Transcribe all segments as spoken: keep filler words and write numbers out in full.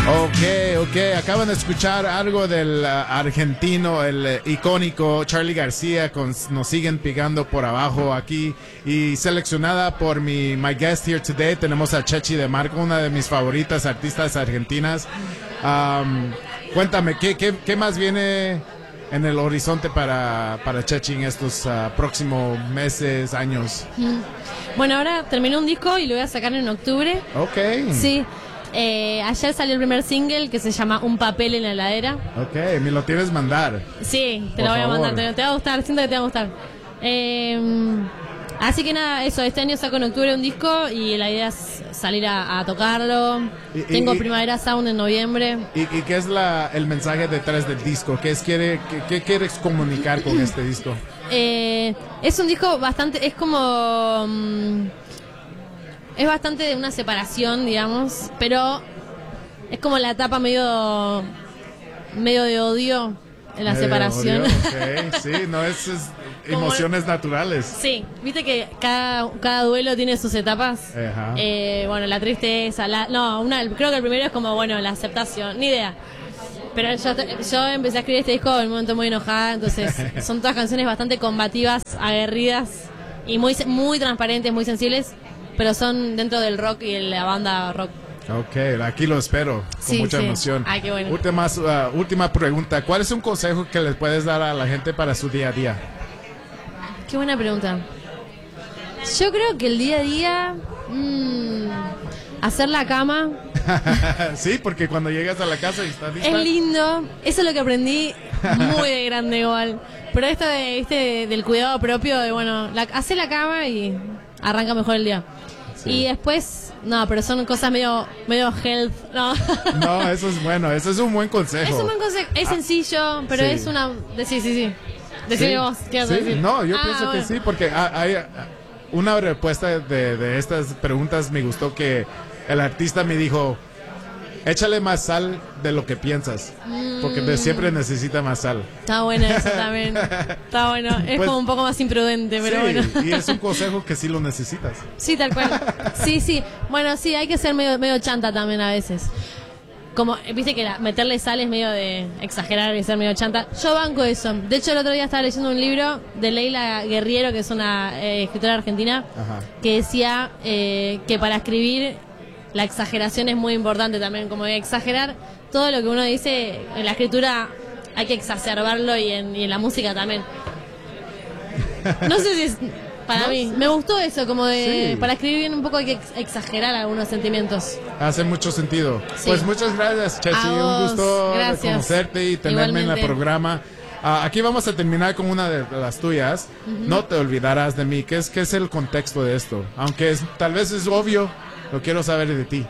Ok, ok, acaban de escuchar algo del uh, argentino, el uh, icónico Charly García, con Nos Siguen Pegando por Abajo aquí, y seleccionada por mi my guest here today tenemos a Chechi DeMarco, una de mis favoritas artistas argentinas. Um, cuéntame, ¿qué, qué, qué más viene en el horizonte para, para Chechi en estos uh, próximos meses, años? Bueno, ahora terminé un disco y lo voy a sacar en octubre. Ok. Sí. Eh, ayer salió el primer single que se llama Un Papel en la Heladera. Ok, me lo tienes mandar. Sí, te Por lo voy favor. a mandar, te, te va a gustar, siento que te va a gustar. Eh, así que nada, eso, este año saco en octubre un disco y la idea es salir a, a tocarlo. Y- y- Tengo y- Primavera Sound en noviembre. ¿Y, y qué es la, el mensaje detrás del disco? ¿Qué, es, quiere, qué, qué quieres comunicar con este disco? Eh, es un disco bastante, es como... mm, es bastante de una separación, digamos, pero es como la etapa medio medio de odio en la Medio separación. odio, ok, sí, no, es, es Como- emociones naturales. Sí, viste que cada, cada duelo tiene sus etapas. Ajá. Eh, bueno, la tristeza, la, no, una, creo que el primero es como, bueno, la aceptación, ni idea. Pero yo, yo empecé a escribir este disco en un momento muy enojada, entonces son todas canciones bastante combativas, aguerridas y muy, muy transparentes, muy sensibles, pero son dentro del rock y de la banda rock. Ok, aquí lo espero, con Sí, mucha sí. emoción. Ay, qué bueno. Última, uh, última pregunta, ¿cuál es un consejo que les puedes dar a la gente para su día a día? Qué buena pregunta. Yo creo que el día a día, mmm, hacer la cama Sí, porque cuando llegas a la casa y estás lista. es lindo. Eso es lo que aprendí muy de grande igual. Pero esto de, este, del cuidado propio, de bueno, la, hacer la cama y arranca mejor el día. Sí. Y después, no, pero son cosas medio, medio health, no. No, eso es bueno, eso es un buen consejo. Es un buen consejo, es sencillo, pero sí. es una... De, sí, sí, sí. Decime Sí, vos, ¿qué vas sí, a decir? No, yo Ah, pienso bueno. que sí, porque ha- hay ah, una respuesta de, de estas preguntas me gustó que el artista me dijo, échale más sal de lo que piensas, porque de- siempre necesita más sal. Está bueno eso también. Está bueno. Es Pues- como un poco más imprudente, pero Sí, bueno. y es un consejo que sí lo necesitas. Sí, tal cual. Sí, sí. Bueno, sí, hay que ser medio, medio chanta también a veces. Como, eh, viste que la- meterle sal es medio de exagerar y ser medio chanta. Yo banco eso. De hecho, el otro día estaba leyendo un libro de Leila Guerriero, que es una eh, escritora argentina, Ajá. que decía eh, que para escribir la exageración es muy importante también. Como de exagerar todo lo que uno dice en la escritura hay que exacerbarlo y en, y en la música también. No sé si es para No mí. sé. Me gustó eso, como de Sí. para escribir bien un poco hay que ex- exagerar algunos sentimientos. Hace mucho sentido. Sí. Pues muchas gracias, Chechi. A Un vos, gusto gracias. conocerte y tenerme en el Igualmente. programa. Ah, aquí vamos a terminar con una de las tuyas. No te olvidarás de mí. ¿Qué es, qué es el contexto de esto? Aunque es, tal vez es obvio, lo quiero saber de ti.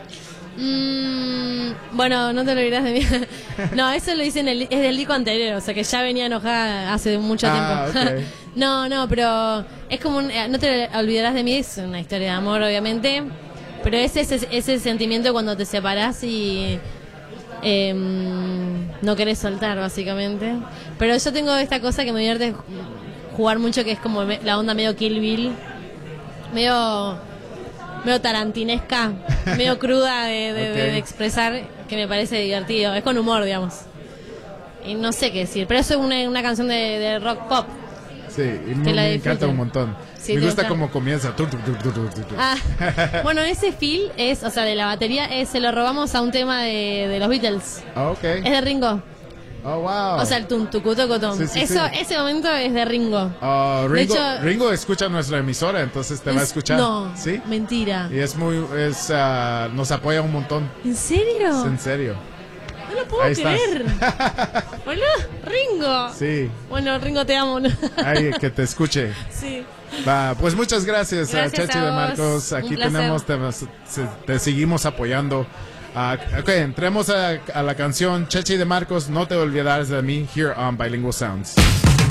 Mm, bueno, no te lo olvides de mí. No, eso lo hice en el, es del disco anterior, o sea que ya venía enojada hace mucho Ah, tiempo. ok. No, no, pero es como un, eh, no te olvidarás de mí, es una historia de amor, obviamente. Pero es ese, ese sentimiento cuando te separás y em, no querés soltar, básicamente. Pero yo tengo esta cosa que me divierte jugar mucho, que es como me- la onda medio Kill Bill, medio medio tarantinesca, medio cruda de, de- de- Ok. de expresar, que me parece divertido. Es con humor, digamos. Y no sé qué decir, pero eso es una, una canción de, de rock pop. Sí, y me, Que la me encanta disfruten. un montón. Sí, me ¿te gusta gusta? cómo comienza. Tu, tu, tu, tu, tu, tu, tu. Ah, bueno, ese feel es, o sea, de la batería, es, se lo robamos a un tema de, de los Beatles. Ah, ok. Es de Ringo. Oh, wow. O sea, el tum, tucuto, cotón. Sí, sí, Eso, sí. ese momento es de Ringo. Ah, de Ringo, hecho- Ringo escucha nuestra emisora, entonces te va a Es- escuchar. No, ¿Sí? mentira. Y es muy, es, ah, nos apoya un montón. ¿En serio? En serio. No lo puedo Ahí estás. creer. Hola, Ringo. Sí. Bueno, Ringo, te amo. Ay, que te escuche. Sí. Va, pues muchas gracias, Gracias a Chechi a de vos. Marcos. Un Aquí placer. tenemos, te, se- te seguimos apoyando. Ah, ok, entremos a, a la canción Chechi de Marcos, No te olvidarás de mí, here on Bilingual Sounds.